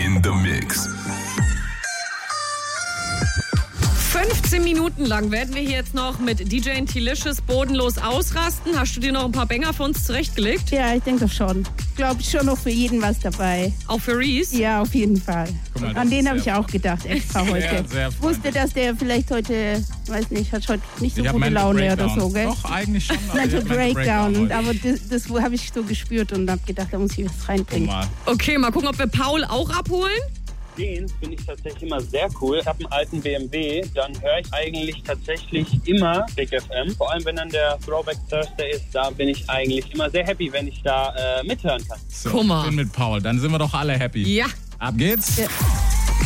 in the Mix. 15 Minuten lang werden wir hier jetzt noch mit DJ T-Licious bodenlos ausrasten. Hast du dir noch ein paar Banger für uns zurechtgelegt? Ja, ich denke doch schon. Glaube ich schon noch für jeden was dabei. Auch für Reese? Ja, auf jeden Fall. Guck mal, An den habe ich auch gedacht, extra heute. Sehr Ich wusste, dass der vielleicht heute, weiß nicht, hat heute nicht so Ich hab gute Mental Laune oder Breakdown. so, gell? Doch, eigentlich schon. aber Mental ich hab Mental Breakdown. heute. Aber das habe ich so gespürt und habe gedacht, da muss ich was Guck reinbringen. mal. Okay, mal gucken, ob wir Paul auch abholen. Den finde ich tatsächlich immer sehr cool. Ich habe einen alten BMW, dann höre ich eigentlich tatsächlich immer Big FM. Vor allem, wenn dann der Throwback Thursday ist, da bin ich eigentlich immer sehr happy, wenn ich da mithören kann. So, Guck mal. ich bin mit Paul. Dann sind wir doch alle happy. Ja. Ab geht's. Ja.